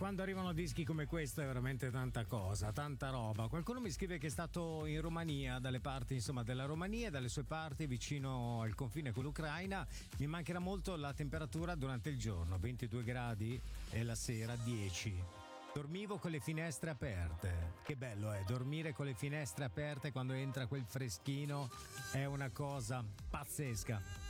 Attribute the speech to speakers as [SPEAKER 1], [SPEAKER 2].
[SPEAKER 1] quando arrivano dischi come questo è veramente tanta cosa, tanta roba. Qualcuno mi scrive che è stato in Romania, dalle parti insomma della Romania, dalle sue parti vicino al confine con l'Ucraina. Mi mancherà molto la temperatura durante il giorno, 22 gradi, e la sera 10. Dormivo con le finestre aperte. Che bello è dormire con le finestre aperte quando entra quel freschino, è una cosa pazzesca.